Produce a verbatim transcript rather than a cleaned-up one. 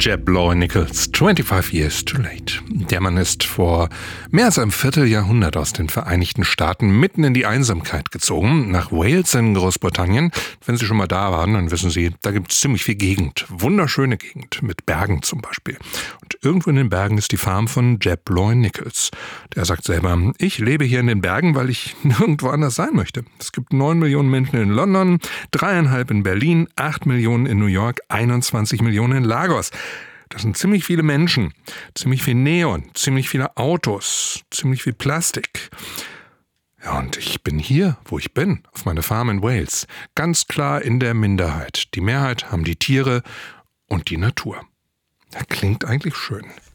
Jeb Lowe Nichols, twenty-five years too late. Der Mann ist vor mehr als einem Vierteljahrhundert aus den Vereinigten Staaten mitten in die Einsamkeit gezogen, nach Wales in Großbritannien. Wenn Sie schon mal da waren, dann wissen Sie, da gibt es ziemlich viel Gegend. Wunderschöne Gegend, mit Bergen zum Beispiel. Und irgendwo in den Bergen ist die Farm von Jeb Lowe Nichols. Der sagt selber, ich lebe hier in den Bergen, weil ich nirgendwo anders sein möchte. Es gibt neun Millionen Menschen in London, dreieinhalb in Berlin, acht Millionen in New York, einundzwanzig Millionen in Lagos. Das sind ziemlich viele Menschen, ziemlich viel Neon, ziemlich viele Autos, ziemlich viel Plastik. Ja, und ich bin hier, wo ich bin, auf meiner Farm in Wales, ganz klar in der Minderheit. Die Mehrheit haben die Tiere und die Natur. Das klingt eigentlich schön.